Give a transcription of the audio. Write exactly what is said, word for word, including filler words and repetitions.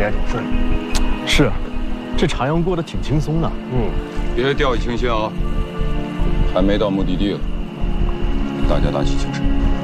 该挺顺利。 是啊，这茶阳过得挺轻松的。 嗯， 别掉以轻心啊，还没到目的地了，大家打起精神。